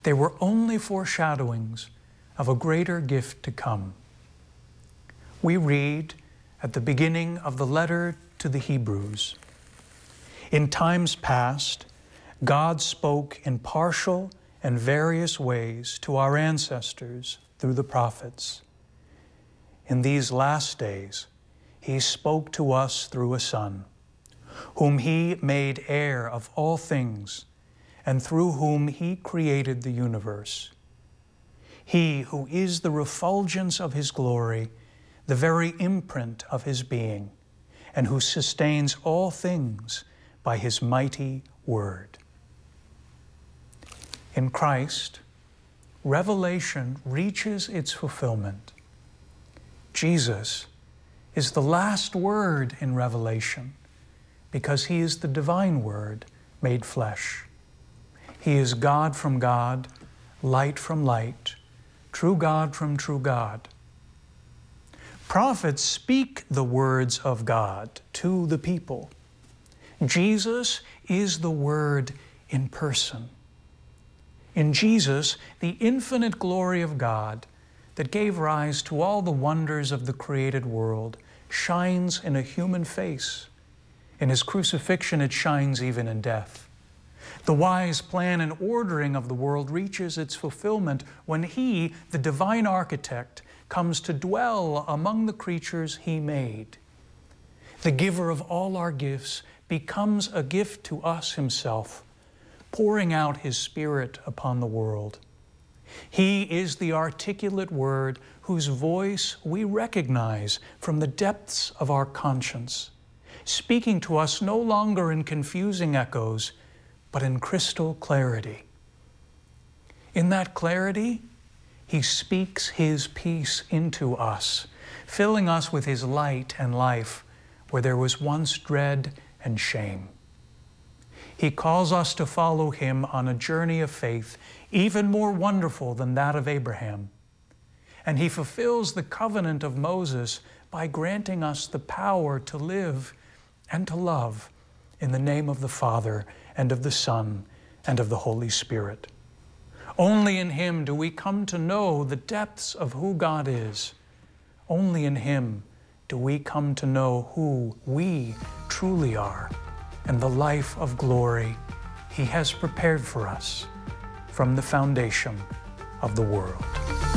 They were only foreshadowings of a greater gift to come. We read at the beginning of the letter to the Hebrews, "In times past, God spoke in partial and various ways to our ancestors through the prophets. In these last days, He spoke to us through a Son, whom He made heir of all things, and through whom He created the universe. He who is the refulgence of His glory, the very imprint of His being, and who sustains all things by His mighty word." In Christ, revelation reaches its fulfillment. Jesus is the last word in Revelation because He is the divine Word made flesh. He is God from God, light from light, true God from true God. Prophets speak the words of God to the people. Jesus is the Word in person. In Jesus, the infinite glory of God that gave rise to all the wonders of the created world shines in a human face. In His crucifixion, it shines even in death. The wise plan and ordering of the world reaches its fulfillment when He, the divine architect, comes to dwell among the creatures He made. The giver of all our gifts becomes a gift to us Himself, pouring out His Spirit upon the world. He is the articulate Word whose voice we recognize from the depths of our conscience, speaking to us no longer in confusing echoes, but in crystal clarity. In that clarity, He speaks His peace into us, filling us with His light and life where there was once dread and shame. He calls us to follow Him on a journey of faith, even more wonderful than that of Abraham. And He fulfills the covenant of Moses by granting us the power to live and to love in the name of the Father and of the Son and of the Holy Spirit. Only in Him do we come to know the depths of who God is. Only in Him do we come to know who we truly are and the life of glory He has prepared for us from the foundation of the world.